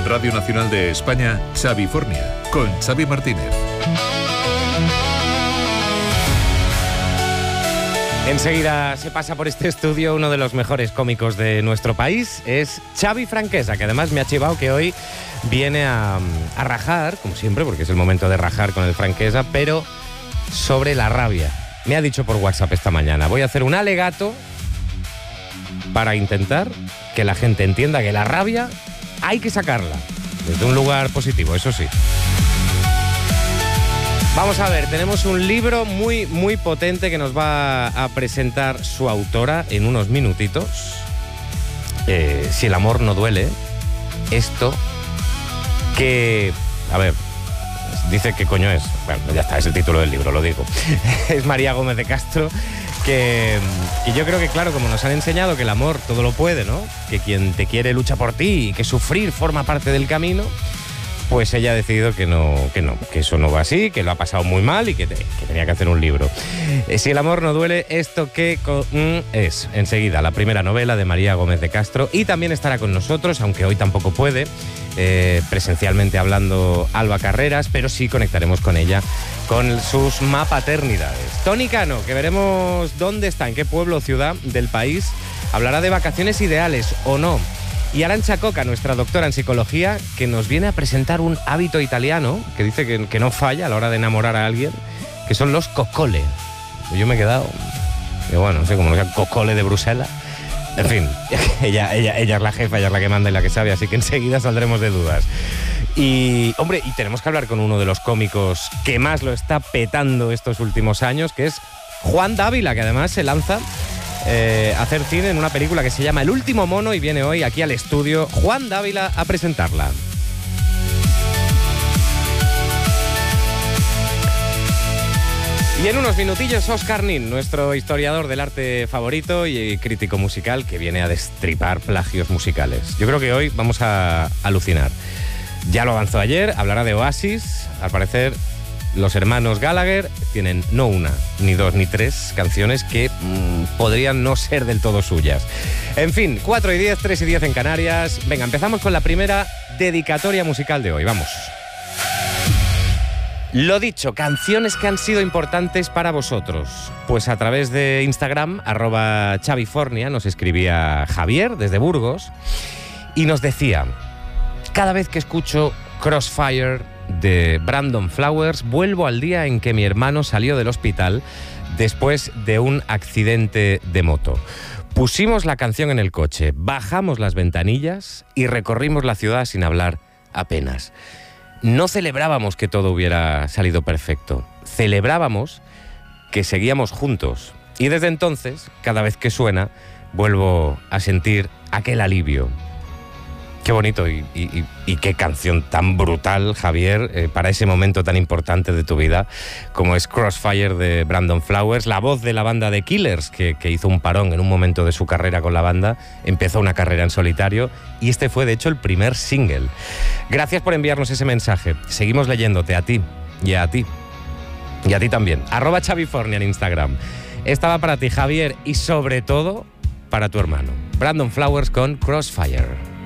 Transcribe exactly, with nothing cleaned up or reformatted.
Radio Nacional de España, Xavifornia, con Xavi Martínez. Enseguida se pasa por este estudio uno de los mejores cómicos de nuestro país, es Xavi Franquesa, que además me ha chivado que hoy viene a, a rajar, como siempre, porque es el momento de rajar con el Franquesa, pero sobre la rabia. Me ha dicho por WhatsApp esta mañana, voy a hacer un alegato para intentar que la gente entienda que la rabia hay que sacarla, desde un lugar positivo, eso sí. Vamos a ver, tenemos un libro muy, muy potente que nos va a presentar su autora en unos minutitos. Eh, si el amor no duele, esto que... A ver, dice qué coño es. Bueno, ya está, es el título del libro, lo digo. Es María Gómez de Castro, que... Y yo creo que, claro, como nos han enseñado que el amor todo lo puede, ¿no? Que quien te quiere lucha por ti y que sufrir forma parte del camino... Pues ella ha decidido que no, que no, que eso no va así, que lo ha pasado muy mal y que, te, que tenía que hacer un libro. Eh, si el amor no duele, ¿esto qué mm, es? Enseguida, la primera novela de María Gómez de Castro, y también estará con nosotros, aunque hoy tampoco puede, eh, presencialmente hablando Alba Carreras, pero sí conectaremos con ella, con sus mapaternidades. Toni Cano, que veremos dónde está, en qué pueblo o ciudad del país, hablará de vacaciones ideales o no. Y Arantxa Coca, nuestra doctora en psicología, que nos viene a presentar un hábito italiano que dice que, que no falla a la hora de enamorar a alguien, que son los coccole. Yo me he quedado, y bueno, no sé cómo lo llaman, coccole de Bruselas. En fin, ella, ella, ella es la jefa, ella es la que manda y la que sabe, así que enseguida saldremos de dudas. Y, hombre, y tenemos que hablar con uno de los cómicos que más lo está petando estos últimos años, que es Juan Dávila, que además se lanza... Eh, hacer cine en una película que se llama El último mono y viene hoy aquí al estudio Juan Dávila a presentarla. Y en unos minutillos Óscar Nin, nuestro historiador del arte favorito y crítico musical, que viene a destripar plagios musicales. Yo creo que hoy vamos a alucinar. Ya lo avanzó ayer, hablará de Oasis, al parecer... Los hermanos Gallagher tienen no una, ni dos, ni tres canciones que mmm, podrían no ser del todo suyas. En fin, cuatro y diez, tres y diez en Canarias. Venga, empezamos con la primera dedicatoria musical de hoy. Vamos. Lo dicho, canciones que han sido importantes para vosotros. Pues a través de Instagram, arroba Xavifornia, nos escribía Javier desde Burgos y nos decía: cada vez que escucho Crossfire de Brandon Flowers, vuelvo al día en que mi hermano salió del hospital después de un accidente de moto. Pusimos la canción en el coche, bajamos las ventanillas y recorrimos la ciudad sin hablar apenas. No celebrábamos que todo hubiera salido perfecto, celebrábamos que seguíamos juntos. Y desde entonces, cada vez que suena, vuelvo a sentir aquel alivio. Qué bonito y, y, y qué canción tan brutal, Javier, eh, para ese momento tan importante de tu vida, como es Crossfire de Brandon Flowers, la voz de la banda de Killers, que, que hizo un parón en un momento de su carrera con la banda, empezó una carrera en solitario y este fue de hecho el primer single. Gracias por enviarnos ese mensaje. Seguimos leyéndote a ti y a ti y a ti también. Arroba Xavifornia en Instagram. Esta va para ti, Javier, y sobre todo para tu hermano. Brandon Flowers con Crossfire.